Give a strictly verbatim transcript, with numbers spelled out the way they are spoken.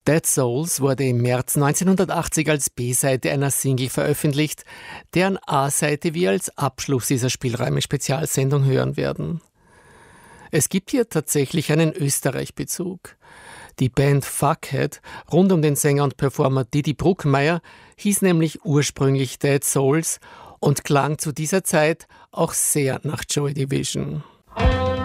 Dead Souls wurde im März neunzehnhundertachtzig als B-Seite einer Single veröffentlicht, deren A-Seite wir als Abschluss dieser Spielräume-Spezialsendung hören werden. Es gibt hier tatsächlich einen Österreich-Bezug. Die Band Fuckhead rund um den Sänger und Performer Didi Bruckmeier hieß nämlich ursprünglich Dead Souls und klang zu dieser Zeit auch sehr nach Joy Division.